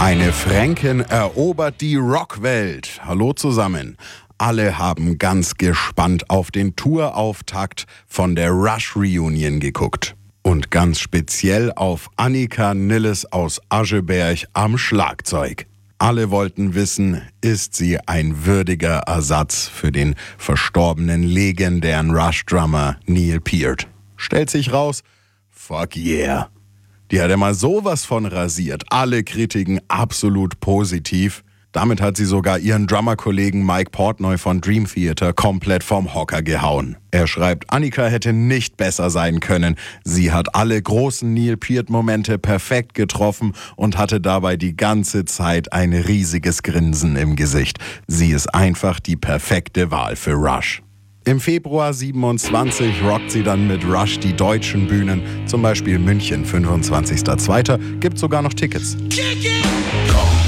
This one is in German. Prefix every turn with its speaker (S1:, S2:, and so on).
S1: Eine Fränkin erobert die Rockwelt. Hallo zusammen. Alle haben ganz gespannt auf den Tourauftakt von der Rush Reunion geguckt. Und ganz speziell auf Annika Nilles aus Ascheberg am Schlagzeug. Alle wollten wissen, ist sie ein würdiger Ersatz für den verstorbenen legendären Rush-Drummer Neil Peart? Stellt sich raus, fuck yeah. Die hat ja mal sowas von rasiert. Alle Kritiken absolut positiv. Damit hat sie sogar ihren Drummerkollegen Mike Portnoy von Dream Theater komplett vom Hocker gehauen. Er schreibt, Annika hätte nicht besser sein können. Sie hat alle großen Neil Peart-Momente perfekt getroffen und hatte dabei die ganze Zeit ein riesiges Grinsen im Gesicht. Sie ist einfach die perfekte Wahl für Rush. Im Februar 27 rockt sie dann mit Rush die deutschen Bühnen, zum Beispiel München, 25.02. Gibt sogar noch Tickets.
S2: Kick it!